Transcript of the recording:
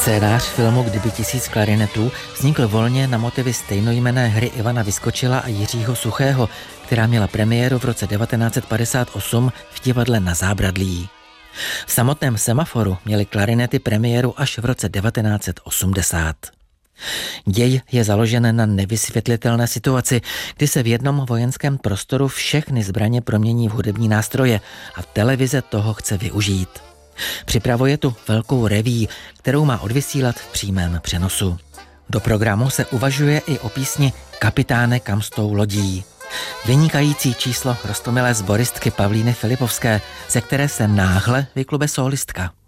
Scénář filmu Kdyby 1000 klarinetů vznikl volně na motivy stejnojmenné hry Ivana Vyskočila a Jiřího Suchého, která měla premiéru v roce 1958 v divadle Na Zábradlí. V samotném Semaforu měly klarinety premiéru až v roce 1980. Děj je založen na nevysvětlitelné situaci, kdy se v jednom vojenském prostoru všechny zbraně promění v hudební nástroje a televize toho chce využít. Připravuje tu velkou reví, kterou má odvysílat v přímém přenosu. Do programu se uvažuje i o písni Kapitáne, kam s tou lodí. Vynikající číslo roztomilé sboristky Pavlíny Filipovské, ze které se náhle vyklube sólistka.